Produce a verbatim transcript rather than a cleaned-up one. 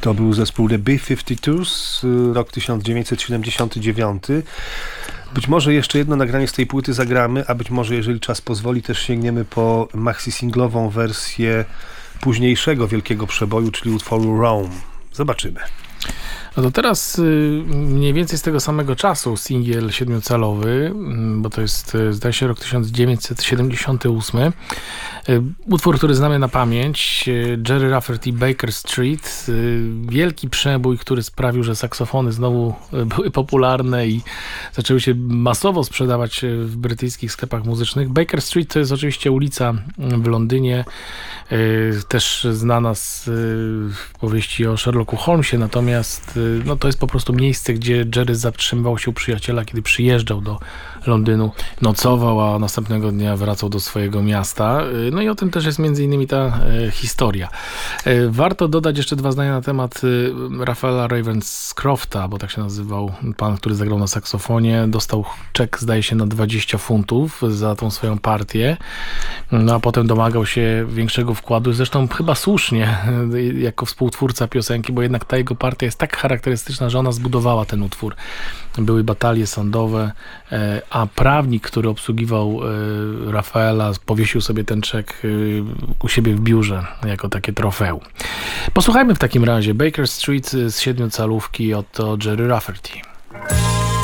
To był zespół The B pięćdziesiąt dwa, rok tysiąc dziewięćset siedemdziesiąty dziewiąty. Być może jeszcze jedno nagranie z tej płyty zagramy, a być może, jeżeli czas pozwoli, też sięgniemy po maxi-singlową wersję późniejszego wielkiego przeboju, czyli utworu Rome. Zobaczymy. No to teraz mniej więcej z tego samego czasu singiel siedmiocalowy, bo to jest, zdaje się, rok tysiąc dziewięćset siedemdziesiąty ósmy. Utwór, który znamy na pamięć, Gerry Rafferty, Baker Street. Wielki przebój, który sprawił, że saksofony znowu były popularne i zaczęły się masowo sprzedawać w brytyjskich sklepach muzycznych. Baker Street to jest oczywiście ulica w Londynie, też znana z powieści o Sherlocku Holmesie, natomiast no, to jest po prostu miejsce, gdzie Gerry zatrzymywał się u przyjaciela, kiedy przyjeżdżał do Londynu, nocował, a następnego dnia wracał do swojego miasta. No i o tym też jest między innymi ta e, historia. E, warto dodać jeszcze dwa zdania na temat e, Rafaela Ravenscrofta, bo tak się nazywał pan, który zagrał na saksofonie. Dostał czek, zdaje się, na dwadzieścia funtów za tą swoją partię. No a potem domagał się większego wkładu. Zresztą chyba słusznie, jako współtwórca piosenki, bo jednak ta jego partia jest tak charakterystyczna, że ona zbudowała ten utwór. Były batalie sądowe, e, a prawnik, który obsługiwał e, Rafaela, powiesił sobie ten czek e, u siebie w biurze jako takie trofeum. Posłuchajmy w takim razie Baker Street z siedmiocalówki od Gerry Rafferty.